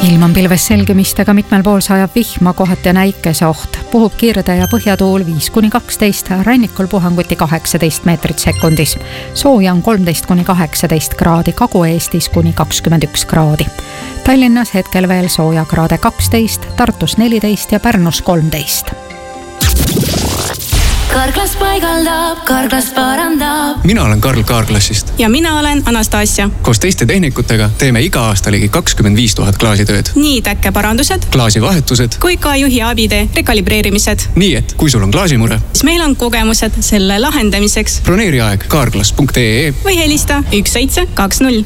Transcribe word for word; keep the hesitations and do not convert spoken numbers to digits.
ilm on pilves selgemistega, mitmel pool sajab vihma, kohati on äikese oht. Puhub kirde ja põhjatuul viis kuni kaksteist, rannikul puhanguti kaheksateist meetrit sekundis. Sooja on kolmteist kuni kaheksateist kraadi, Kagu-Eestis kuni kakskümmend üks kraadi. Tallinnas hetkel veel sooja kraade kaksteist, Tartus neliteist ja Pärnus kolmteist. Karklas paigaldab, Karklas parandab. Mina olen Karl Kaarklassist. Ja mina olen Anastasia. Koos teiste tehnikutega teeme iga aasta ligi kakskümmend viis tuhat klaasitööd. Nii täkkeparandused, klaasivahetused kui ka juhi abide rekalibreerimised. Nii et, kui sul on klaasimure, siis meil on kogemused selle lahendamiseks. broneeri aeg kaarklas punkt ee või helista üks seitse kaks null.